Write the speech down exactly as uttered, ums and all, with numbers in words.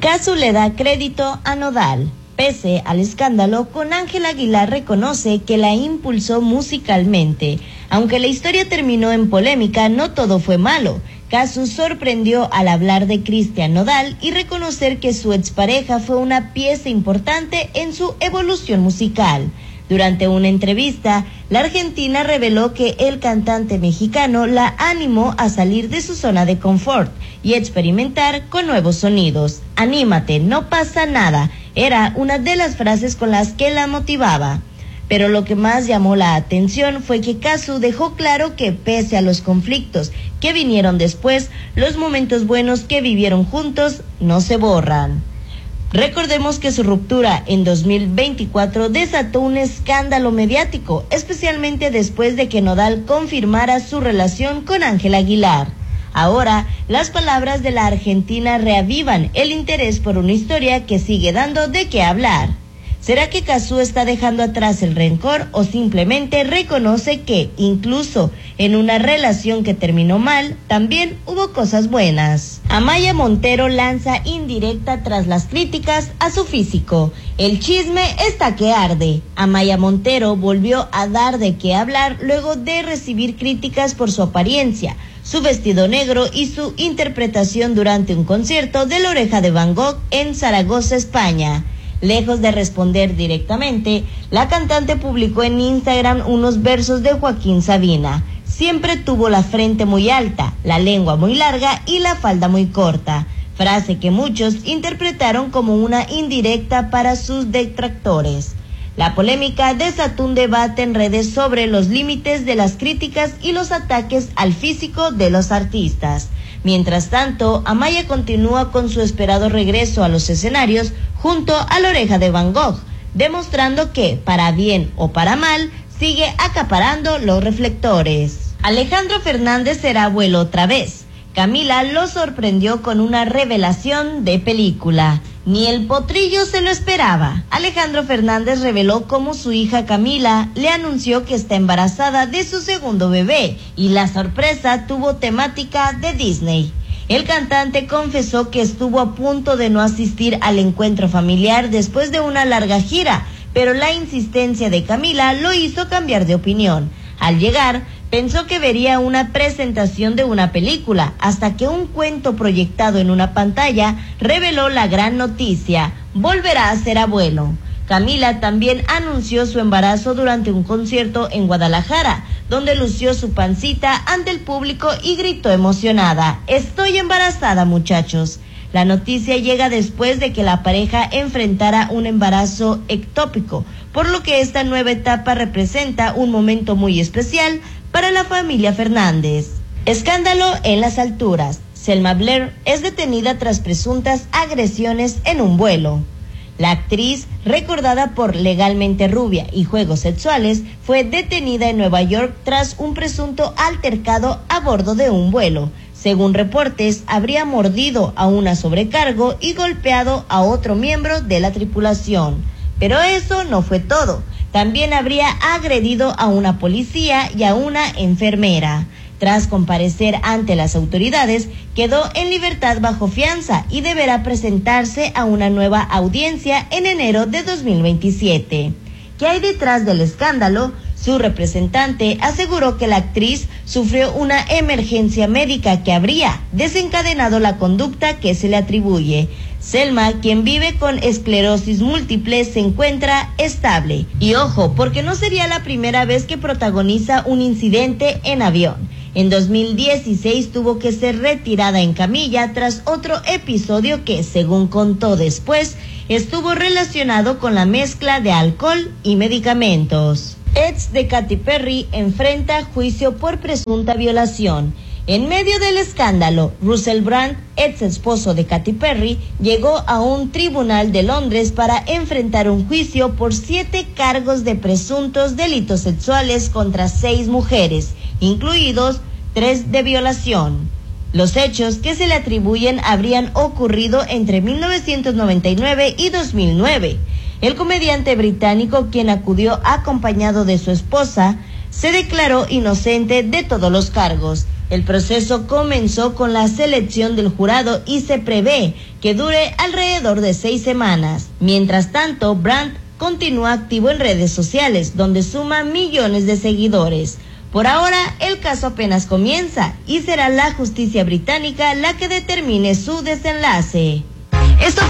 Cazzu le da crédito a Nodal. Pese al escándalo, con Ángel Aguilar reconoce que la impulsó musicalmente. Aunque la historia terminó en polémica, no todo fue malo. Cazzu sorprendió al hablar de Cristian Nodal y reconocer que su expareja fue una pieza importante en su evolución musical. Durante una entrevista, la argentina reveló que el cantante mexicano la animó a salir de su zona de confort y experimentar con nuevos sonidos. Anímate, no pasa nada, era una de las frases con las que la motivaba. Pero lo que más llamó la atención fue que Cazzu dejó claro que pese a los conflictos que vinieron después, los momentos buenos que vivieron juntos no se borran. Recordemos que su ruptura en dos mil veinticuatro desató un escándalo mediático, especialmente después de que Nodal confirmara su relación con Ángel Aguilar. Ahora, las palabras de la argentina reavivan el interés por una historia que sigue dando de qué hablar. ¿Será que Cazzu está dejando atrás el rencor o simplemente reconoce que, incluso en una relación que terminó mal, también hubo cosas buenas? Amaya Montero lanza indirecta tras las críticas a su físico. El chisme está que arde. Amaya Montero volvió a dar de qué hablar luego de recibir críticas por su apariencia, su vestido negro y su interpretación durante un concierto de La Oreja de Van Gogh en Zaragoza, España. Lejos de responder directamente, la cantante publicó en Instagram unos versos de Joaquín Sabina. Siempre tuvo la frente muy alta, la lengua muy larga y la falda muy corta, frase que muchos interpretaron como una indirecta para sus detractores. La polémica desató un debate en redes sobre los límites de las críticas y los ataques al físico de los artistas. Mientras tanto, Amaya continúa con su esperado regreso a los escenarios junto a La Oreja de Van Gogh, demostrando que, para bien o para mal, sigue acaparando los reflectores. Alejandro Fernández será abuelo otra vez. Camila lo sorprendió con una revelación de película. Ni el potrillo se lo esperaba. Alejandro Fernández reveló cómo su hija Camila le anunció que está embarazada de su segundo bebé y la sorpresa tuvo temática de Disney. El cantante confesó que estuvo a punto de no asistir al encuentro familiar después de una larga gira, pero la insistencia de Camila lo hizo cambiar de opinión. Al llegar, pensó que vería una presentación de una película, hasta que un cuento proyectado en una pantalla reveló la gran noticia: volverá a ser abuelo. Camila también anunció su embarazo durante un concierto en Guadalajara, donde lució su pancita ante el público y gritó emocionada: «Estoy embarazada, muchachos». La noticia llega después de que la pareja enfrentara un embarazo ectópico, por lo que esta nueva etapa representa un momento muy especial para la familia Fernández. Escándalo en las alturas. Selma Blair es detenida tras presuntas agresiones en un vuelo. La actriz, recordada por Legalmente Rubia y Juegos Sexuales, fue detenida en Nueva York tras un presunto altercado a bordo de un vuelo. Según reportes, habría mordido a una sobrecargo y golpeado a otro miembro de la tripulación. Pero eso no fue todo. También habría agredido a una policía y a una enfermera. Tras comparecer ante las autoridades, quedó en libertad bajo fianza y deberá presentarse a una nueva audiencia en enero de dos mil veintisiete. ¿Qué hay detrás del escándalo? Su representante aseguró que la actriz sufrió una emergencia médica que habría desencadenado la conducta que se le atribuye. Selma, quien vive con esclerosis múltiple, se encuentra estable. Y ojo, porque no sería la primera vez que protagoniza un incidente en avión. En dos mil dieciséis tuvo que ser retirada en camilla tras otro episodio que, según contó después, estuvo relacionado con la mezcla de alcohol y medicamentos. Ex de Katy Perry enfrenta juicio por presunta violación. En medio del escándalo, Russell Brand, ex esposo de Katy Perry, llegó a un tribunal de Londres para enfrentar un juicio por siete cargos de presuntos delitos sexuales contra seis mujeres, incluidos tres de violación. Los hechos que se le atribuyen habrían ocurrido entre mil novecientos noventa y nueve y dos mil nueve. El comediante británico, quien acudió acompañado de su esposa, se declaró inocente de todos los cargos. El proceso comenzó con la selección del jurado y se prevé que dure alrededor de seis semanas. Mientras tanto, Brandt continúa activo en redes sociales, donde suma millones de seguidores. Por ahora, el caso apenas comienza y será la justicia británica la que determine su desenlace. Esto